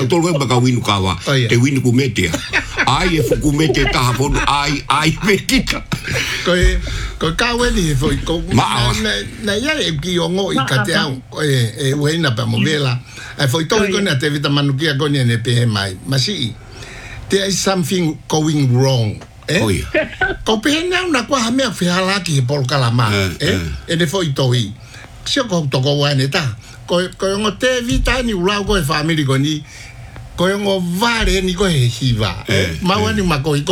tolo baka winu kawa te winu kumete ai e fukumete ta hapon ai mekita ko kawe ni foi ko na ya e ki ongo I kate au e wena pa movela e foi to ko na te vita manukia ko ne pe mai masi there is something going wrong ko pena una kwa me fi halaki por kalama e ne foi toi sio ko to ko wane ta ko ngo te vita ni ula ko family ko ni ko ngo vare ni ko hiva ma wani ma ko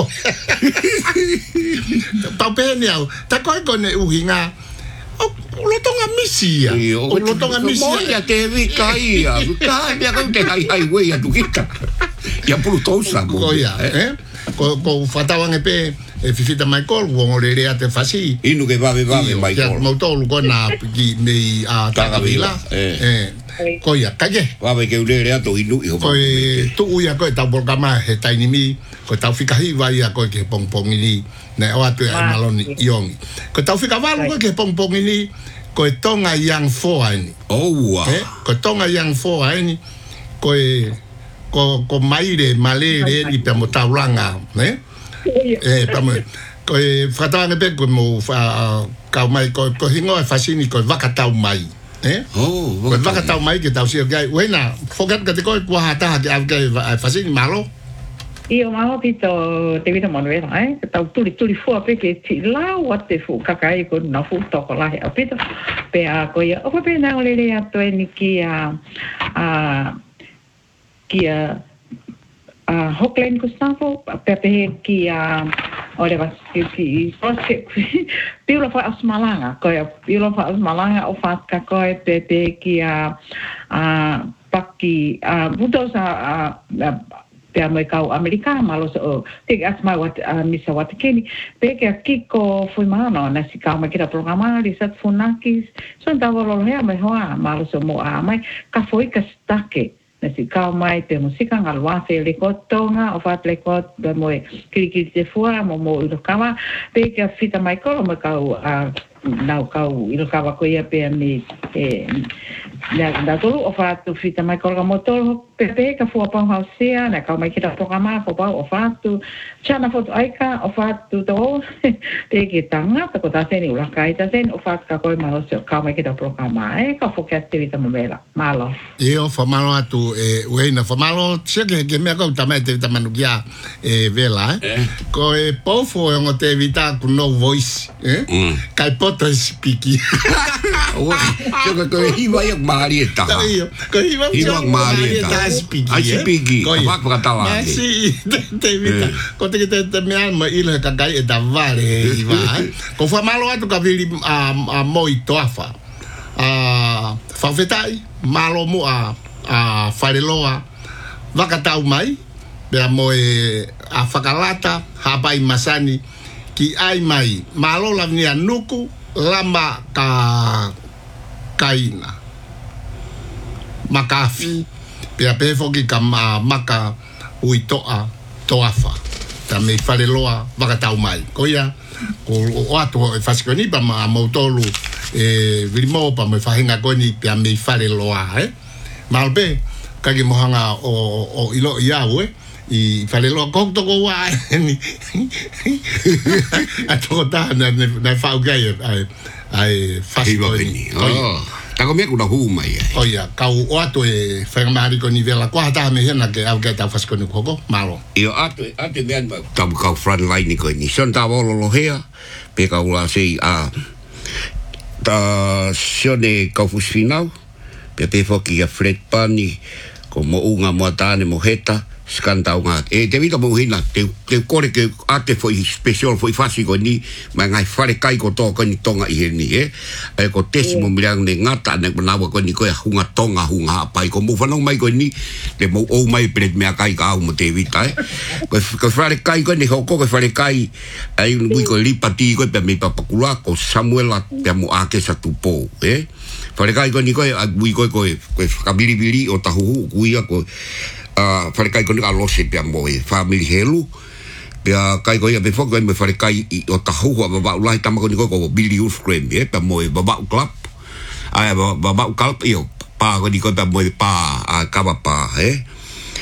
pa pena ta ko ne uhinga lo tonga misia lo tonga misia ya te vita ia ka ya ko te ai we ya tu kita ya pulu tosa ko ya ko fatawang pe fifita Michael wo le ate fasi inu ke va Michael ya mo to lu na ki nei a tagavila ko ya kaje va ve ke le ato inu ko tu ya ko ta por kama he ta ni mi ko ta fika hi va ya ko ke pong ni na o atu ai maloni yong ko ta fika va ko ke pong ni ko tonga yang fo ani ko tonga yang fo ani ko maire malere ni pe mo tauranga pamo ko fatanga pe ko mo ka mai ko hingo fasini ko vakatau mai ko vakatau mai ke tau sia gai wena forget que te ko hata ke fasini malo io malo pito te vita manuela tau tuli fu pe ke ti la what te fu kakai ko na fu to ko la pito pe a ko ya o pe na le le ato ni ki Hockland Gustavo pepe ki ora vas ki pilo fa asmalanga ko pilo fa asmalanga o fa ka ko pepe ki paki budosa pe mai kau americana malo so te asma wat misa wat keni pe ke kiko foi mano na si kau mai kira programa di sat funakis son tava lo hea mai hoa malo so mo mai ka foi ka stake na si kau mai te musika ngalwa fe le kotonga o fat le kot be mo kiri te fua mo ilo kama pe ke fita mai ko mo kau nau kau ilo kama ko ia pe mi da tolu o fatu fita mai ko ga motor pe ka fua pa hausia na kau mai kita programa ko pa o fatu chana foto aika o fatu to te ke tanga ta ko ta seni ula kai ta sen o fat ka ko malo se kau mai kita programa ka fo ke activita mo mela malo io fa malo atu wena fa malo se ke me ko ta mai te ta manukia vela ko pofo e ngo te vita ku no voice kai poto speaking ko hiwa ya marieta ko hiwa marieta speaking apa katawa si te vita ko te me alma ile ka kai e da vale hiwa ko fa malo atu ka vili moito afa fa vetai malo mo fareloa vakatau mai pe mo a fakalata hapai masani ki ai mai malo la ni anuku lama ka kaina makafi pe pe foki kama maka uitoa toafa ta me fareloa vakatau mai ko ya ko o ato fasikoni pa ma motolu vilimo pa me fahinga koni pe me fareloa malbe kage mohanga o ilo yawe I falelo kokto ko wa ni ato ta na fa gai ai fasibo ni ta ko me ku na hu mai oya ka o ato e fa mari ko ni vela kwa ta me hena ke au ke ta fas ko ni ko malo io ato ben ta ka front line ni ko ni son ta lo hea pe ka ula sei ta sione ka fusfinau pe foki a fred pani como unha moatane moheta skanta unha te vita mo hina te kore ke ate foi special foi fásico ni ma ngai fare kai ko to ko ni tonga I ni ko tesimo mirang ne ngata ne nawa ko ni ko hunga tonga hunga pai ko mo fanong mai ko ni te mo o mai pret me kai ka mo te vita ko fare kai ko ni ko fare kai ai un ko lipati ko pe me papakula ko samuela te mo ake sa tupo fare kai ko ni ko ko kabili o tahu kuia ko fare kai ko ni alose pe mo family helu pe kai ko ia be foko me fare kai o tahu wa ba ulai tama ko ni ko Billy Uscrem pe mo ba club ai ba club io pa ko ni ko pe mo pa ka ba pa